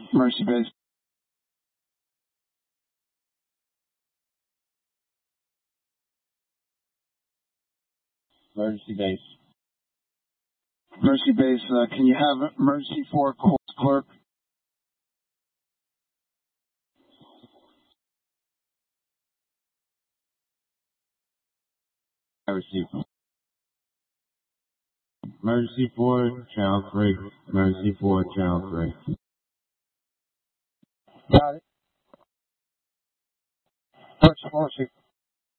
Mercy base. Emergency base. Mercy base, can you have emergency 4 clerk? I receive. Emergency 4, channel 3. Emergency 4, channel 3. Got it. Mercy 4,